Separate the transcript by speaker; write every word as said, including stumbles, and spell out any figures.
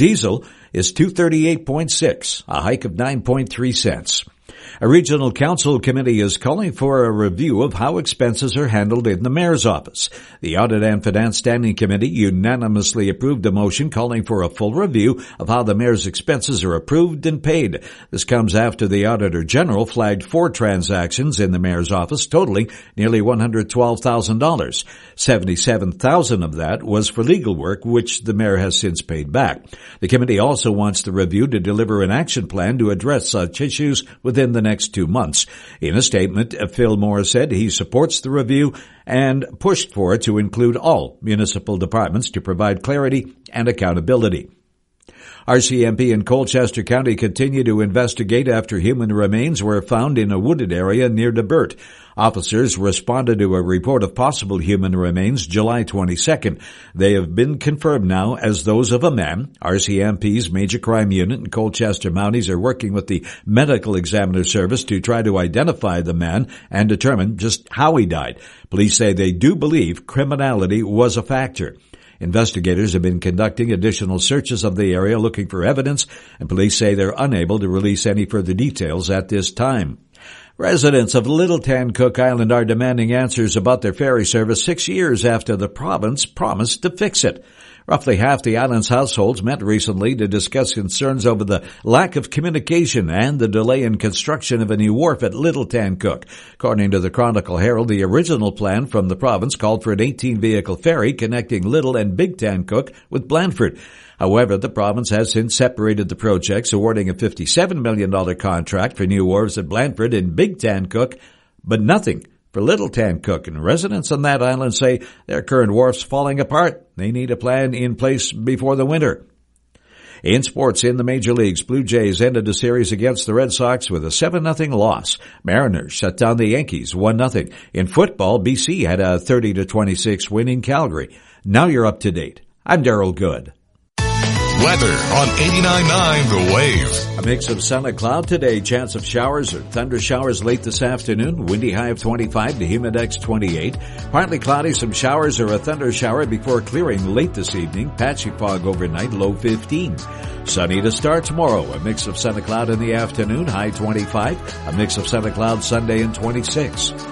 Speaker 1: Diesel is two thirty-eight point six, a hike of nine point three cents. A regional council committee is calling for a review of how expenses are handled in the mayor's office. The Audit and Finance Standing Committee unanimously approved a motion calling for a full review of how the mayor's expenses are approved and paid. This comes after the Auditor General flagged four transactions in the mayor's office totaling nearly one hundred twelve thousand dollars. seventy-seven thousand dollars of that was for legal work, which the mayor has since paid back. The committee also wants the review to deliver an action plan to address such issues within the next two months. In a statement, Phil Moore said he supports the review and pushed for it to include all municipal departments to provide clarity and accountability. R C M P in Colchester County continue to investigate after human remains were found in a wooded area near DeBert. Officers responded to a report of possible human remains July twenty-second. They have been confirmed now as those of a man. R C M P's Major Crime Unit and Colchester Mounties are working with the Medical Examiner Service to try to identify the man and determine just how he died. Police say they do believe criminality was a factor. Investigators have been conducting additional searches of the area looking for evidence, and police say they're unable to release any further details at this time. Residents of Little Tancook Island are demanding answers about their ferry service six years after the province promised to fix it. Roughly half the island's households met recently to discuss concerns over the lack of communication and the delay in construction of a new wharf at Little Tancook. According to the Chronicle Herald, the original plan from the province called for an eighteen-vehicle ferry connecting Little and Big Tancook with Blandford. However, the province has since separated the projects, awarding a fifty-seven million dollars contract for new wharves at Blandford and Big Tancook, but nothing for Little Tancook, and residents on that island say their current wharf's falling apart. They need a plan in place before the winter. In sports, in the major leagues, Blue Jays ended the series against the Red Sox with a seven nothing loss. Mariners shut down the Yankees one nothing. In football, B C had a thirty to twenty-six win in Calgary. Now you're up to date. I'm Darryl Good.
Speaker 2: Weather on eighty-nine point nine The Wave.
Speaker 1: A mix of sun and cloud today. Chance of showers or thunder showers late this afternoon. Windy high of twenty-five to humid X twenty-eight. Partly cloudy, some showers or a thunder shower before clearing late this evening. Patchy fog overnight, low fifteen. Sunny to start tomorrow. A mix of sun and cloud in the afternoon, high twenty-five. A mix of sun and cloud Sunday and twenty-six.